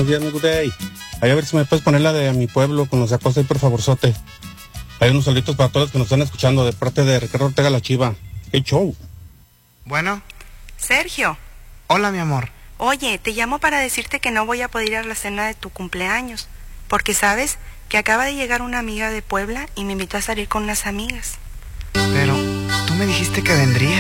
Buenos días, mi good day. Ahí a ver si me puedes poner la de A Mi Pueblo con los de Acosta y por favorzote. Hay unos saluditos para todos los que nos están escuchando de parte de Ricardo Ortega La Chiva. ¡Qué show! Bueno. Sergio. Hola, mi amor. Oye, te llamo para decirte que no voy a poder ir a la cena de tu cumpleaños, porque sabes que acaba de llegar una amiga de Puebla y me invitó a salir con unas amigas. Pero tú me dijiste que vendrías.